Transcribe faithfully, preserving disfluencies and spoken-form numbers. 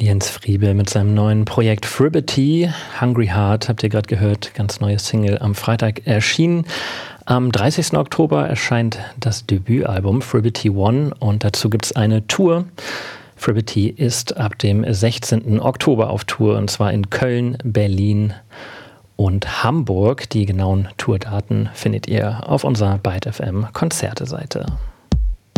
Jens Friebe mit seinem neuen Projekt Fribbity. Hungry Heart, habt ihr gerade gehört, ganz neues Single am Freitag erschienen. Am dreißigsten Oktober erscheint das Debütalbum Fribbity One und dazu gibt es eine Tour. Fribbity ist ab dem sechzehnten Oktober auf Tour und zwar in Köln, Berlin und Hamburg. Die genauen Tourdaten findet ihr auf unserer Byte F M Konzerte-Seite.